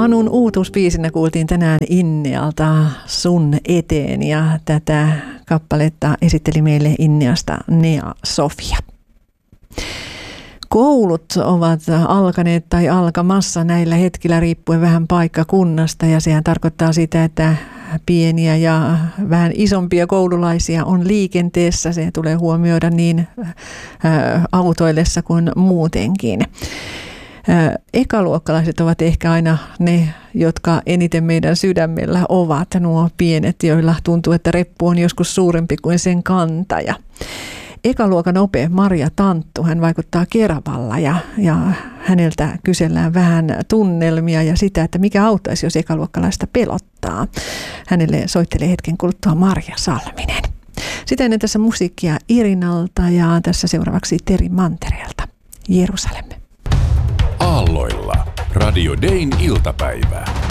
Manun uutuusbiisinä kuultiin tänään Innealta Sun eteen ja tätä kappaletta esitteli meille Inneasta Nea Sofia. Koulut ovat alkaneet tai alkamassa näillä hetkillä riippuen vähän paikkakunnasta ja sehän tarkoittaa sitä, että pieniä ja vähän isompia koululaisia on liikenteessä. Se tulee huomioida niin autoillessa kuin muutenkin. Ekaluokkalaiset ovat ehkä aina ne, jotka eniten meidän sydämellä ovat, nuo pienet, joilla tuntuu, että reppu on joskus suurempi kuin sen kantaja. Ekaluokan ope Marja Tanttu, hän vaikuttaa Keravalla ja häneltä kysellään vähän tunnelmia ja sitä, että mikä auttaisi, jos ekaluokkalaista pelottaa. Hänelle soittelee hetken kuluttua Marja Salminen. Sitä ennen tässä musiikkia Irinalta ja tässä seuraavaksi Teri Mantereelta. Jerusalem. Aalloilla. Radio Dayn iltapäivää.